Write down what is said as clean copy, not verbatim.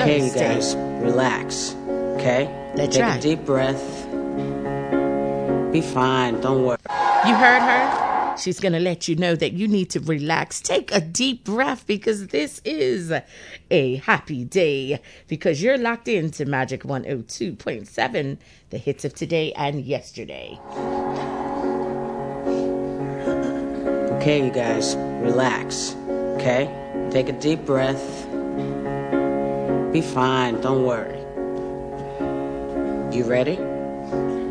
Okay, you Thursday. guys, relax. Okay? That's Take right. a deep breath. Be fine. Don't worry. You heard her? She's going to let you know that you need to relax. Take a deep breath because this is a happy day because you're locked into Magic 102.7, the hits of today and yesterday. Okay, you guys, relax. Okay? Take a deep breath. Be fine. Don't worry. You ready?